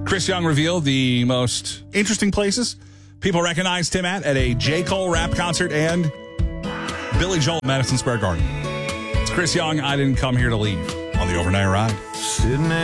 Chris Young revealed the most interesting places people recognized him at a J. Cole rap concert and Billy Joel at Madison Square Garden. It's Chris Young, I Didn't Come Here to Leave on the Overnight Ride. Sitting